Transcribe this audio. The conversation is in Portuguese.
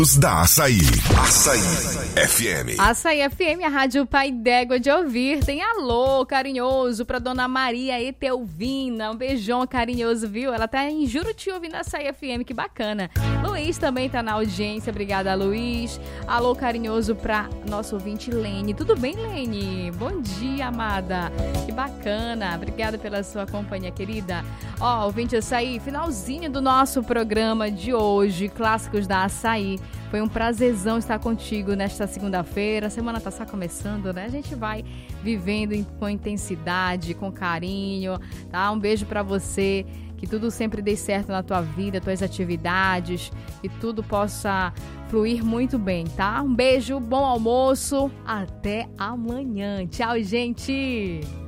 Da Açaí. Açaí FM. Açaí FM, a Rádio Pai d'Égua de ouvir. Tem alô carinhoso pra Dona Maria Etelvina. Um beijão carinhoso, viu? Ela tá em Juruti ouvindo a Açaí FM, que bacana. Luiz também tá na audiência. Obrigada, Luiz. Alô carinhoso pra nosso ouvinte Lene. Tudo bem, Lene? Bom dia, amada. Que bacana. Obrigada pela sua companhia, querida. Ó, ouvinte Açaí, finalzinho do nosso programa de hoje, Clássicos da Açaí. Foi um prazerzão estar contigo nesta segunda-feira. A semana está só começando, né? A gente vai vivendo com intensidade, com carinho, tá? Um beijo para você. Que tudo sempre dê certo na tua vida, tuas atividades. Que tudo possa fluir muito bem, tá? Um beijo, bom almoço. Até amanhã. Tchau, gente!